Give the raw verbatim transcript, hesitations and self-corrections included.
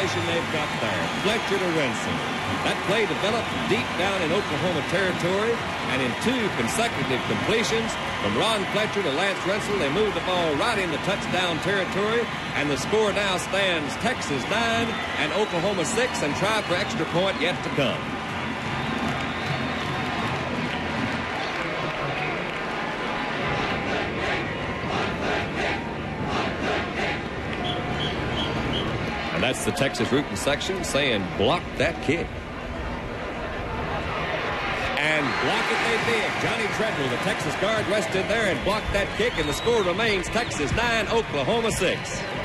formation they've got there. Fletcher to Renson. That play developed deep down in Oklahoma territory, and in two consecutive completions from Ron Fletcher to Lance Rensselaer, they moved the ball right into touchdown territory, and the score now stands Texas nine and Oklahoma six, and try for extra point yet to come. And that's the Texas Rootin' section saying, block that kick. And block it they did. Johnny Treadwell, the Texas guard, rested there and blocked that kick, and the score remains Texas nine, Oklahoma six.